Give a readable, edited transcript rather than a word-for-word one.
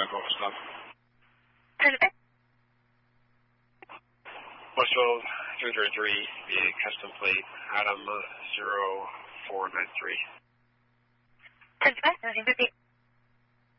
go stop. Bushville 333, the custom plate, Adam 0493.